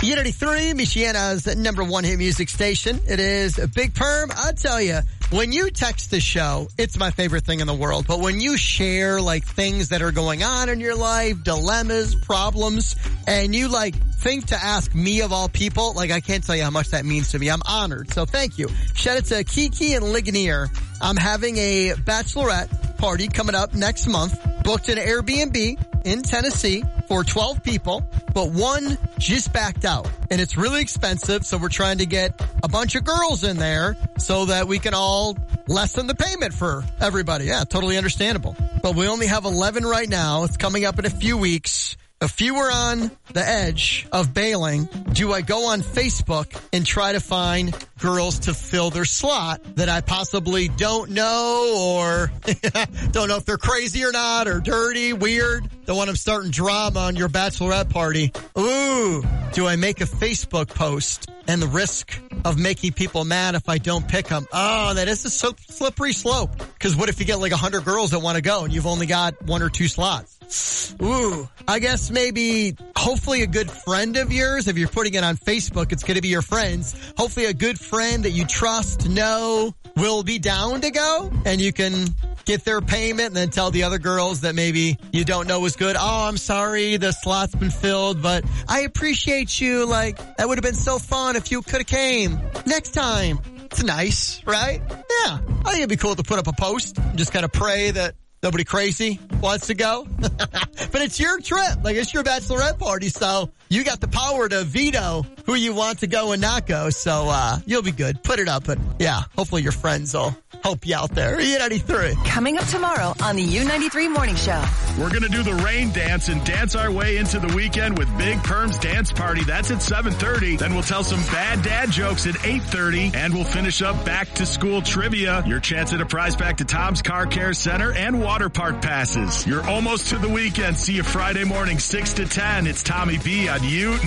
Unity 3, Michiana's number one hit music station. It is Big Perm. I'll tell you, when you text the show, it's my favorite thing in the world. But when you share like things that are going on in your life, dilemmas, problems, and you like think to ask me of all people, like I can't tell you how much that means to me. I'm honored. So thank you. Shout out to Kiki and Ligonier. I'm having a bachelorette party coming up next month. Booked an Airbnb in Tennessee for 12 people, but one just backed out. And it's really expensive, so we're trying to get a bunch of girls in there so that we can all lessen the payment for everybody. Yeah, totally understandable. But we only have 11 right now. It's coming up in a few weeks. If you were on the edge of bailing, do I go on Facebook and try to find girls to fill their slot that I possibly don't know or don't know if they're crazy or not or dirty, weird? Don't want them starting drama on your bachelorette party. Ooh, do I make a Facebook post and the risk of making people mad if I don't pick them? Oh, that is a slippery slope. Because what if you get like 100 girls that want to go and you've only got 1 or 2 slots? Ooh, I guess maybe, hopefully a good friend of yours. If you're putting it on Facebook, it's going to be your friends. Hopefully a good friend that you trust, know, will be down to go. And you can get their payment and then tell the other girls that maybe you don't know is good. Oh, I'm sorry, the slot's been filled, but I appreciate you. Like, that would have been so fun if you could have came next time. It's nice, right? Yeah. I think it'd be cool to put up a post and just kind of pray that nobody crazy wants to go. But it's your trip. Like, it's your bachelorette party, so you got the power to veto who you want to go and not go. So, you'll be good. Put it up. But yeah, hopefully your friends will help you out there. U93. Coming up tomorrow on the U93 Morning Show. We're going to do the rain dance and dance our way into the weekend with Big Perm's Dance Party. That's at 7:30. Then we'll tell some bad dad jokes at 8:30. And we'll finish up back to school trivia. Your chance at a prize back to Tom's Car Care Center and water park passes. You're almost to the weekend. See you Friday morning, 6 to 10. It's Tommy B on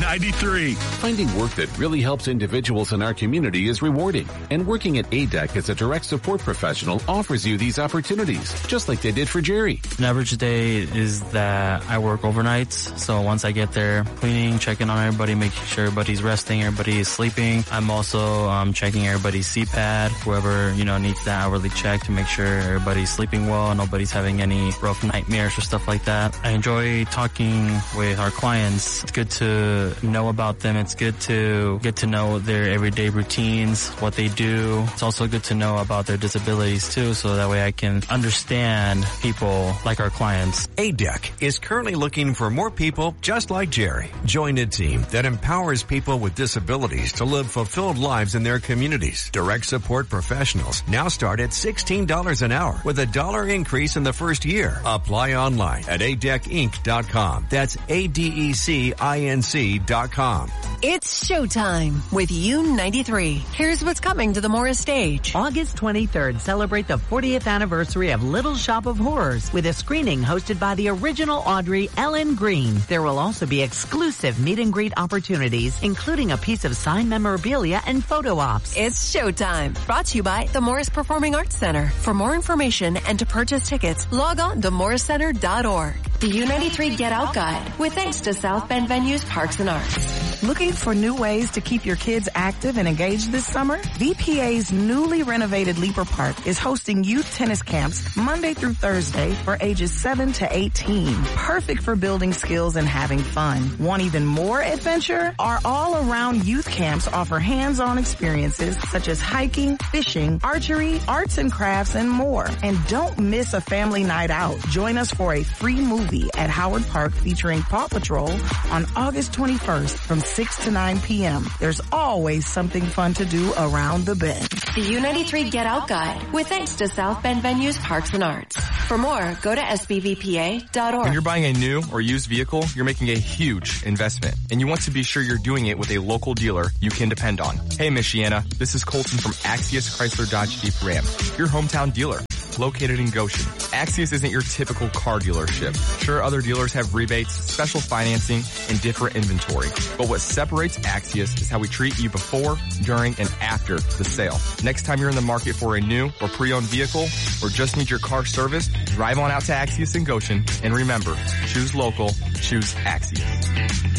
U93. Finding work that really helps individuals in our community is rewarding. And working at ADEC as a direct support professional offers you these opportunities, just like they did for Jerry. An average day is that I work overnights. So once I get there, cleaning, checking on everybody, making sure everybody's resting, everybody is sleeping. I'm also checking everybody's CPAD, whoever, needs that hourly check to make sure everybody's sleeping well, nobody's having any rough nightmares or stuff like that. I enjoy talking with our clients. It's good to know about them. It's good to get to know their everyday routines, what they do. It's also good to know about their disabilities too, so that way I can understand people like our clients. ADEC is currently looking for more people just like Jerry. Join a team that empowers people with disabilities to live fulfilled lives in their communities. Direct support professionals now start at $16 an hour with a $1 increase in the first year. Apply online at adecinc.com. That's ADECINC.com. It's showtime with U93. Here's what's coming to the Morris stage. August 23rd, celebrate the 40th anniversary of Little Shop of Horrors with a screening hosted by the original Audrey Ellen Green. There will also be exclusive meet and greet opportunities, including a piece of signed memorabilia and photo ops. It's showtime. Brought to you by the Morris Performing Arts Center. For more information and to purchase tickets, log on to morriscenter.org. The U93 Get Out Guide, with thanks to South Bend Venues Parks and Arts. Looking for new ways to keep your kids active and engaged this summer? VPA's newly renovated Leaper Park is hosting youth tennis camps Monday through Thursday for ages 7 to 18. Perfect for building skills and having fun. Want even more adventure? Our all-around youth camps offer hands-on experiences such as hiking, fishing, archery, arts and crafts, and more. And don't miss a family night out. Join us for a free movie at Howard Park featuring Paw Patrol on August 21st from 6 to 9 p.m. There's always something fun to do around the bend. The U93 Get Out Guide, with thanks to South Bend Venues Parks and Arts. For more, go to sbvpa.org. When you're buying a new or used vehicle, you're making a huge investment, and you want to be sure you're doing it with a local dealer you can depend on. Hey, Michiana, this is Colton from Axios Chrysler Dodge Jeep Ram, your hometown dealer. Located in Goshen. Axios isn't your typical car dealership. Sure, other dealers have rebates, special financing, and different inventory. But what separates Axios is how we treat you before, during, and after the sale. Next time you're in the market for a new or pre-owned vehicle, or just need your car serviced, drive on out to Axios in Goshen. And remember, choose local, choose Axios.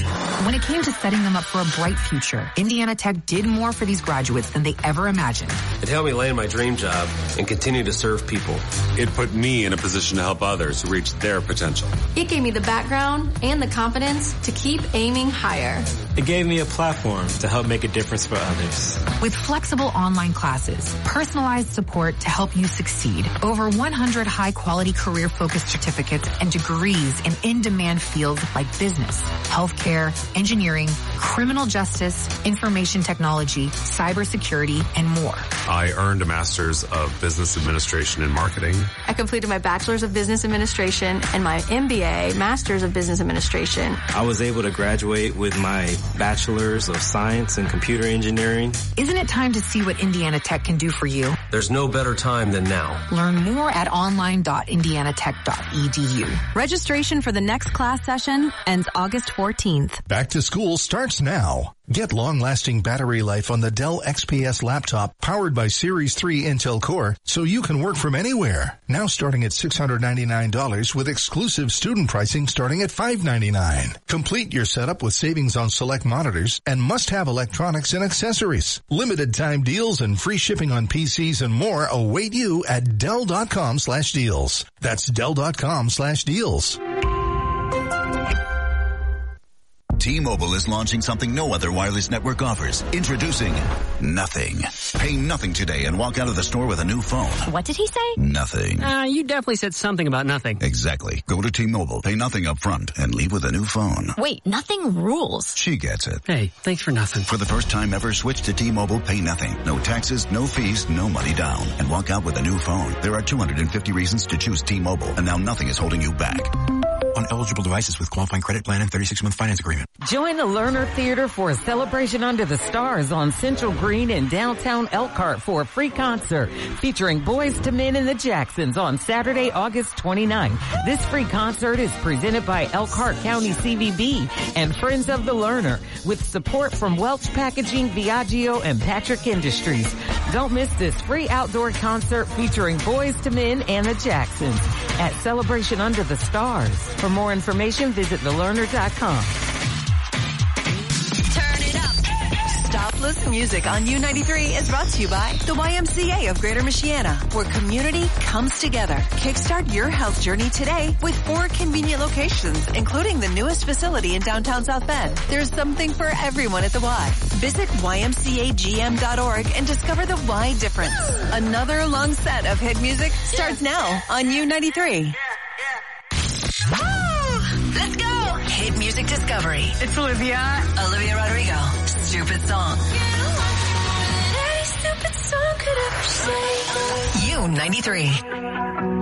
When it came to setting them up for a bright future, Indiana Tech did more for these graduates than they ever imagined. It helped me land my dream job and continue to serve people. It put me in a position to help others reach their potential. It gave me the background and the confidence to keep aiming higher. It gave me a platform to help make a difference for others. With flexible online classes, personalized support to help you succeed, over 100 high-quality career-focused certificates and degrees in in-demand fields like business, healthcare, engineering, criminal justice, information technology, cybersecurity, and more. I earned a master's of business administration and marketing. I completed my bachelor's of business administration and my MBA, master's of business administration. I was able to graduate with my bachelor's of science and computer engineering. Isn't it time to see what Indiana Tech can do for you? There's no better time than now. Learn more at online.indianatech.edu. Registration for the next class session ends August 14th. Back to school starts now. Get long-lasting battery life on the Dell XPS laptop powered by Series 3 Intel Core so you can work from anywhere. Now starting at $699 with exclusive student pricing starting at $599. Complete your setup with savings on select monitors and must-have electronics and accessories. Limited time deals and free shipping on PCs and more await you at Dell.com/deals. That's Dell.com/deals. T-Mobile is launching something no other wireless network offers. Introducing Nothing. Pay nothing today and walk out of the store with a new phone. What did he say? Nothing. You definitely said something about nothing. Exactly. Go to T-Mobile, pay nothing up front, and leave with a new phone. Wait, nothing rules. She gets it. Hey, thanks for nothing. For the first time ever, switch to T-Mobile, pay nothing. No taxes, no fees, no money down. And walk out with a new phone. There are 250 reasons to choose T-Mobile, and now nothing is holding you back. On eligible devices with qualifying credit plan and 36-month finance agreement. Join the Lerner Theater for a celebration under the stars on Central Green in downtown Elkhart for a free concert featuring Boyz II Men and the Jacksons on Saturday, August 29th. This free concert is presented by Elkhart County CVB and Friends of the Lerner with support from Welch Packaging, Viaggio, and Patrick Industries. Don't miss this free outdoor concert featuring Boyz II Men and the Jacksons at Celebration Under the Stars. For more information, visit thelerner.com. Turn it up. Stopless music on U93 is brought to you by the YMCA of Greater Michiana, where community comes together. Kickstart your health journey today with 4 convenient locations, including the newest facility in downtown South Bend. There's something for everyone at the Y. Visit ymcagm.org and discover the Y difference. Another long set of hit music starts now on U93. Let's go! Hit Music Discovery. It's Olivia Rodrigo. Stupid song. Any stupid song could ever say. U93.